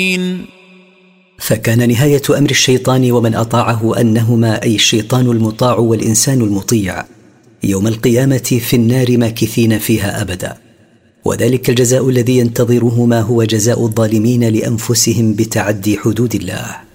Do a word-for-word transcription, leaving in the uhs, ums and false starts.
فكان نهاية أمر الشيطان ومن أطاعه أنهما أي الشيطان المطاع والإنسان المطيع يوم القيامة في النار ماكثين فيها أبدا، وذلك الجزاء الذي ينتظرهما هو جزاء الظالمين لأنفسهم بتعدي حدود الله.